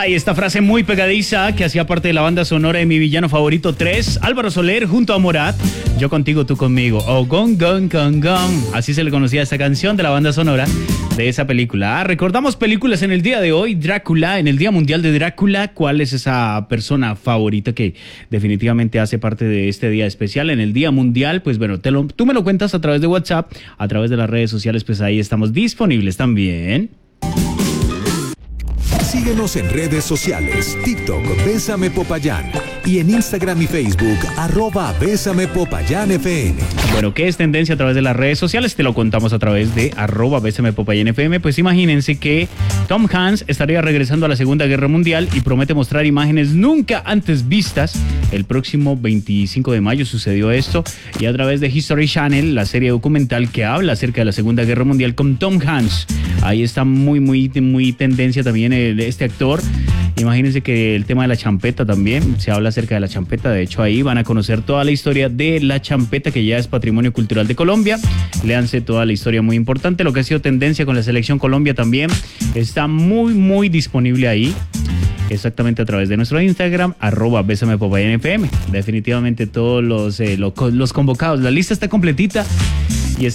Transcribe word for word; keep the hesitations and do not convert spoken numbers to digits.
Ay, esta frase muy pegadiza que hacía parte de la banda sonora de Mi Villano Favorito tres, Álvaro Soler junto a Morat, Yo Contigo, Tú Conmigo, o Gong Gong Gong Gong, así se le conocía a esta canción de la banda sonora de esa película. Ah, recordamos películas en el día de hoy, Drácula, en el Día Mundial de Drácula. ¿Cuál es esa persona favorita que definitivamente hace parte de este día especial en el Día Mundial? Pues bueno, te lo, tú me lo cuentas a través de WhatsApp, a través de las redes sociales, pues ahí estamos disponibles también. Síguenos en redes sociales, TikTok, Bésame Popayán, y en Instagram y Facebook, arroba Bésame Popayán F M. Bueno, ¿qué es tendencia a través de las redes sociales? Te lo contamos a través de arroba Bésame Popayán F M. Pues imagínense que Tom Hanks estaría regresando a la Segunda Guerra Mundial y promete mostrar imágenes nunca antes vistas. El próximo veinticinco de mayo sucedió esto, y a través de History Channel, la serie documental que habla acerca de la Segunda Guerra Mundial con Tom Hanks. Ahí está muy, muy, muy tendencia también el, este actor. Imagínense que el tema de la champeta también, se habla acerca de la champeta. De hecho, ahí van a conocer toda la historia de la champeta, que ya es patrimonio cultural de Colombia. Léanse toda la historia muy importante. Lo que ha sido tendencia con la selección Colombia también está muy, muy disponible ahí. Exactamente a través de nuestro Instagram, arroba Bésame Popayán F M. Definitivamente todos los, eh, los, los convocados. La lista está completita.